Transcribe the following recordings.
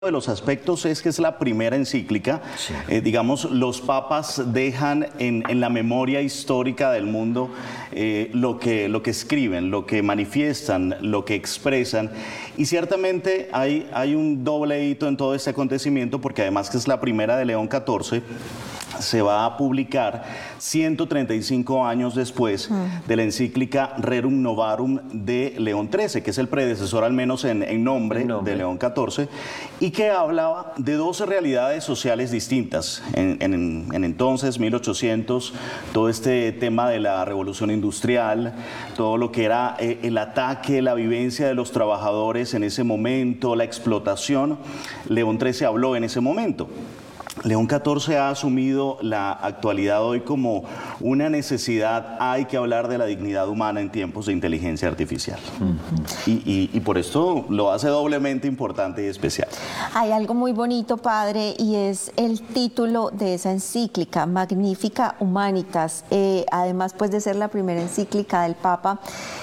de los aspectos es que es la primera encíclica. Sí. Digamos, los papas dejan en la memoria histórica del mundo lo que escriben, lo que manifiestan, lo que expresan. Y ciertamente hay un doble hito en todo este acontecimiento, porque además que es la primera de León XIV, se va a publicar 135 años después de la encíclica Rerum Novarum de León XIII, que es el predecesor al menos en nombre de León XIV, y que hablaba de 12 realidades sociales distintas. En entonces, 1800, todo este tema de la revolución industrial, todo lo que era el ataque, la vivencia de los trabajadores en ese momento, la explotación, León XIII habló en ese momento. León XIV ha asumido la actualidad hoy como una necesidad. Hay que hablar de la dignidad humana en tiempos de inteligencia artificial. Y por esto lo hace doblemente importante y especial. Hay algo muy bonito, padre, y es el título de esa encíclica, Magnificat Humanitas, además pues de ser la primera encíclica del Papa.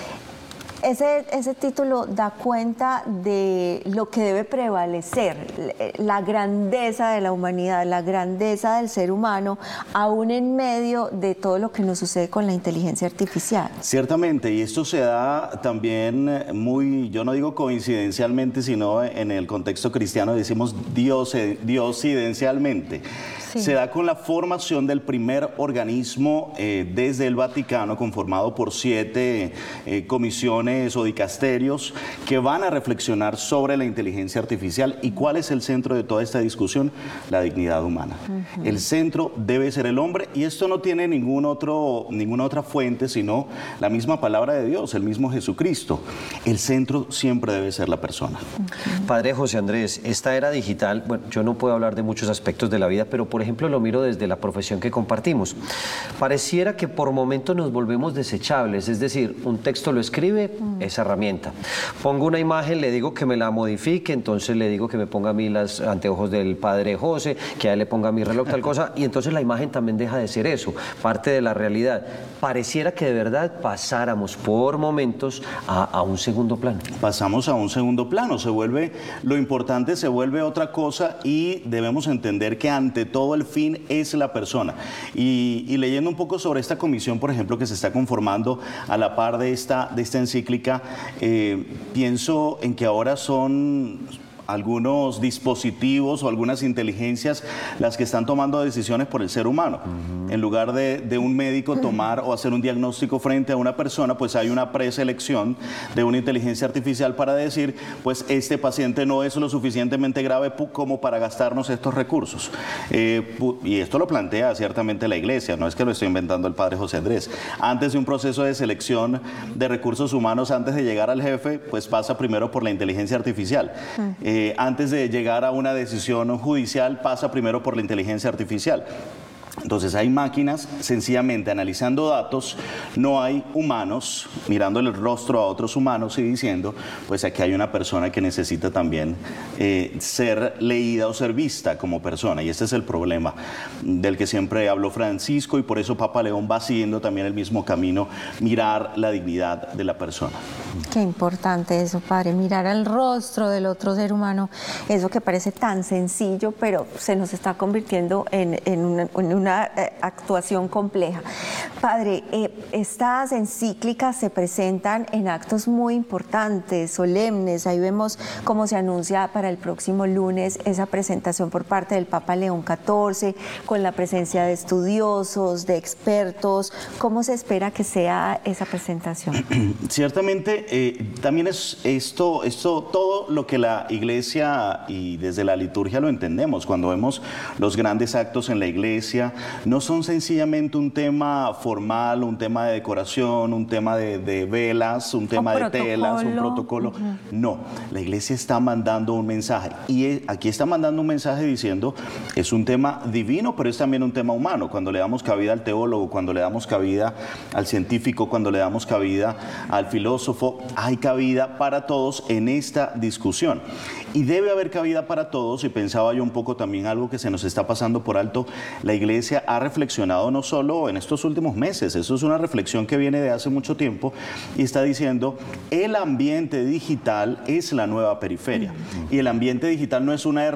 Ese título da cuenta de lo que debe prevalecer, la grandeza de la humanidad, la grandeza del ser humano, aún en medio de todo lo que nos sucede con la inteligencia artificial. Ciertamente, y esto se da también muy, yo no digo coincidencialmente, sino en el contexto cristiano decimos diosidencialmente. Sí. Se da con la formación del primer organismo desde el Vaticano, conformado por 7 comisiones o dicasterios que van a reflexionar sobre la inteligencia artificial. ¿Y cuál es el centro de toda esta discusión? La dignidad humana. El centro debe ser el hombre, y esto no tiene ninguna otra fuente sino la misma palabra de Dios, el mismo Jesucristo. El centro siempre debe ser la persona. Padre José Andrés, esta era digital, bueno, yo no puedo hablar de muchos aspectos de la vida, pero por ejemplo lo miro desde la profesión que compartimos. Pareciera que por momentos nos volvemos desechables, es decir, un texto lo escribe, esa herramienta. Pongo una imagen, le digo que me la modifique, entonces le digo que me ponga a mí los anteojos del Padre José, que a él le ponga mi reloj, tal cosa, y entonces la imagen también deja de ser eso, parte de la realidad. Pareciera que de verdad pasáramos por momentos a un segundo plano. Pasamos a un segundo plano, lo importante se vuelve otra cosa, y debemos entender que ante todo el fin es la persona. Y leyendo un poco sobre esta comisión, por ejemplo, que se está conformando a la par de esta encíclica, pienso en que ahora son algunos dispositivos o algunas inteligencias las que están tomando decisiones por el ser humano. En lugar de un médico tomar o hacer un diagnóstico frente a una persona, pues hay una preselección de una inteligencia artificial para decir, pues este paciente no es lo suficientemente grave como para gastarnos estos recursos. Y esto lo plantea ciertamente la Iglesia, no es que lo estoy inventando el Padre José Andrés. Antes de un proceso de selección de recursos humanos, antes de llegar al jefe, pues pasa primero por la inteligencia artificial. Antes de llegar a una decisión judicial, pasa primero por la inteligencia artificial. Entonces hay máquinas sencillamente analizando datos, no hay humanos mirándole el rostro a otros humanos y diciendo, pues aquí hay una persona que necesita también ser leída o ser vista como persona. Y este es el problema del que siempre habló Francisco, y por eso Papa León va siguiendo también el mismo camino, mirar la dignidad de la persona. Qué importante eso, padre, mirar al rostro del otro ser humano, eso que parece tan sencillo, pero se nos está convirtiendo en una actuación compleja. Padre, estas encíclicas se presentan en actos muy importantes, solemnes. Ahí vemos cómo se anuncia para el próximo lunes esa presentación por parte del Papa León XIV, con la presencia de estudiosos, de expertos. ¿Cómo se espera que sea esa presentación? Ciertamente, también es esto todo lo que la Iglesia y desde la liturgia lo entendemos. Cuando vemos los grandes actos en la Iglesia, no son sencillamente un tema formal, un tema de decoración, un tema de velas, un tema de telas, un protocolo. No, la Iglesia está mandando un mensaje, y aquí está mandando un mensaje diciendo, es un tema divino, pero es también un tema humano. Cuando le damos cabida al teólogo, cuando le damos cabida al científico, cuando le damos cabida al filósofo, hay cabida para todos en esta discusión. Y debe haber cabida para todos, y pensaba yo un poco también algo que se nos está pasando por alto. La Iglesia iglesia ha reflexionado no solo en estos últimos meses, eso es una reflexión que viene de hace mucho tiempo y está diciendo, el ambiente digital es la nueva periferia. Y el ambiente digital no es una